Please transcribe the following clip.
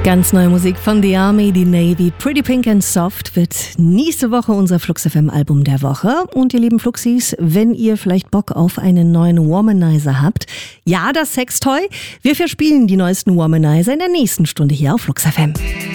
Ganz neue Musik von The Army, The Navy, Pretty Pink and Soft wird nächste Woche unser Flux FM Album der Woche. Und ihr lieben Fluxis, wenn ihr vielleicht Bock auf einen neuen Womanizer habt, ja, das Sextoy, wir verspielen die neuesten Womanizer in der nächsten Stunde hier auf Flux FM.